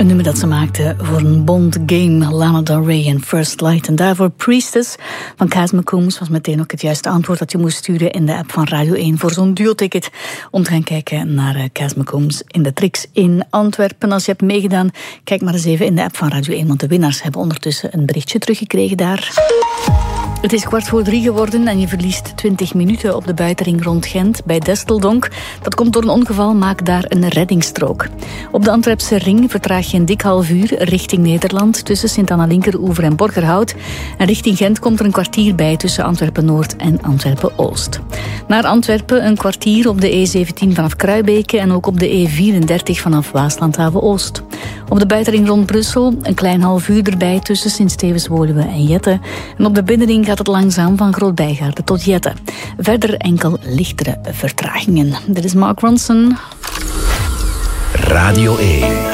Een nummer dat ze maakte voor een Bond game, Lana Del Rey en First Light. En daarvoor Priestess van Cas McCombs was meteen ook het juiste antwoord dat je moest sturen in de app van Radio 1 voor zo'n duo-ticket om te gaan kijken naar Cas McCombs in de Trix in Antwerpen. Als je hebt meegedaan, kijk maar eens even in de app van Radio 1, want de winnaars hebben ondertussen een berichtje teruggekregen daar. Het is 2:45 geworden en je verliest 20 minuten op de buitenring rond Gent bij Desteldonk. Dat komt door een ongeval, maak daar een reddingsstrook. Op de Antwerpse ring vertraag je een dik half uur richting Nederland tussen Sint-Anna-Linkeroever en Borgerhout. En richting Gent komt er een kwartier bij tussen Antwerpen-Noord en Antwerpen-Oost. Naar Antwerpen een kwartier op de E17 vanaf Kruibeke en ook op de E34 vanaf Waaslandhaven-Oost. Op de buitenring rond Brussel een klein half uur erbij tussen Sint-Stevens-Woluwe en Jette. En op de binnenring gaat het langzaam van Groot-Bijgaarden tot Jette. Verder enkel lichtere vertragingen. Dit is Mark Ronson. Radio 1.